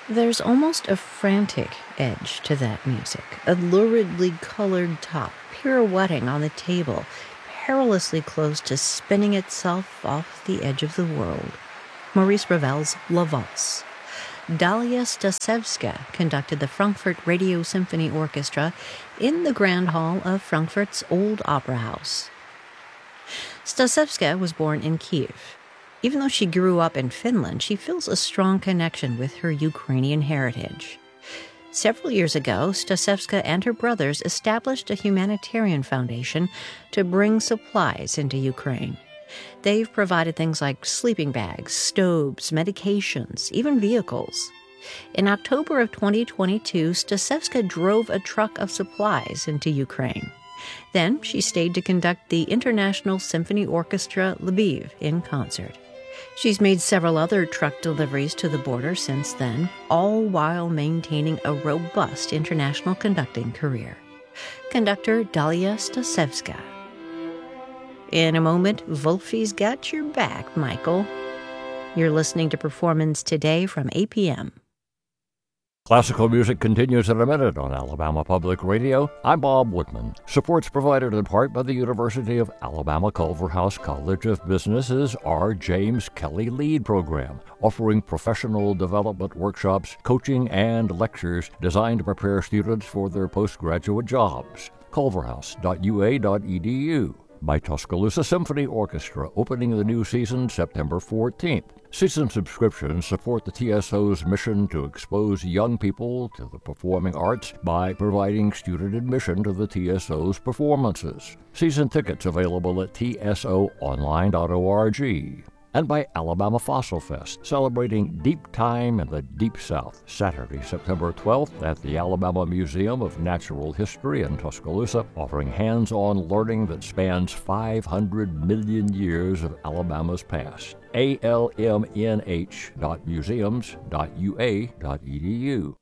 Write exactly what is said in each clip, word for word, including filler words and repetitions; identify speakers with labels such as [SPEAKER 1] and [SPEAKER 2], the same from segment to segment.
[SPEAKER 1] There's almost a frantic edge to that music, a luridly colored top pirouetting on the table, perilously close to spinning itself off the edge of the world. Maurice Ravel's La Valse. Dalia Stasevska conducted the Frankfurt Radio Symphony Orchestra in the Grand Hall of Frankfurt's Old Opera House. Stasevska was born in Kiev. Even though she grew up in Finland, she feels a strong connection with her Ukrainian heritage. Several years ago, Stasevska and her brothers established a humanitarian foundation to bring supplies into Ukraine. They've provided things like sleeping bags, stoves, medications, even vehicles. In October of twenty twenty-two, Stasevska drove a truck of supplies into Ukraine. Then she stayed to conduct the International Symphony Orchestra Lviv in concert. She's made several other truck deliveries to the border since then, all while maintaining a robust international conducting career. Conductor Dalia Stasevska. In a moment, Wolfie's got your back, Michael. You're listening to Performance Today from A P M.
[SPEAKER 2] Classical music continues in a minute on Alabama Public Radio. I'm Bob Woodman. Support's provided in part by the University of Alabama Culver House College of Business's R. James Kelly Lead Program, offering professional development workshops, coaching, and lectures designed to prepare students for their postgraduate jobs. culverhouse dot u a dot e d u. By Tuscaloosa Symphony Orchestra, opening the new season September fourteenth. Season subscriptions support the T S O's mission to expose young people to the performing arts by providing student admission to the T S O's performances. Season tickets available at t s o online dot org. And by Alabama Fossil Fest, celebrating deep time in the Deep South, Saturday, September twelfth at the Alabama Museum of Natural History in Tuscaloosa, offering hands-on learning that spans five hundred million years of Alabama's past. a l m n h dot museums dot u a dot e d u.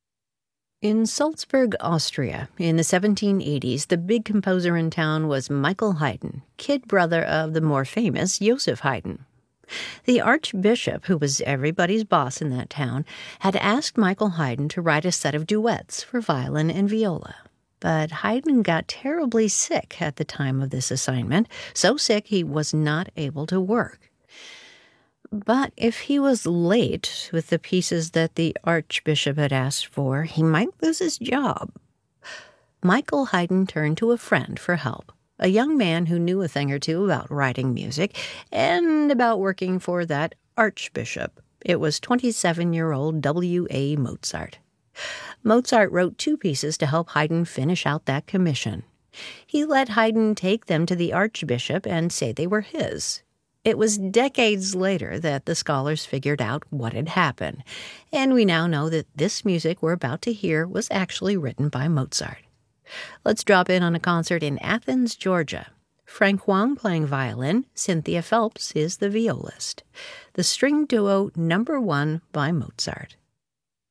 [SPEAKER 1] In Salzburg, Austria, in the seventeen eighties, the big composer in town was Michael Haydn, kid brother of the more famous Joseph Haydn. The archbishop, who was everybody's boss in that town, had asked Michael Haydn to write a set of duets for violin and viola. But Haydn got terribly sick at the time of this assignment, so sick he was not able to work. But if he was late with the pieces that the archbishop had asked for, he might lose his job. Michael Haydn turned to a friend for help, a young man who knew a thing or two about writing music and about working for that archbishop. It was twenty-seven-year-old W A Mozart. Mozart wrote two pieces to help Haydn finish out that commission. He let Haydn take them to the archbishop and say they were his. It was decades later that the scholars figured out what had happened, and we now know that this music we're about to hear was actually written by Mozart. Let's drop in on a concert in Athens, Georgia. Frank Huang playing violin, Cynthia Phelps is the violist. The string duo number one by Mozart.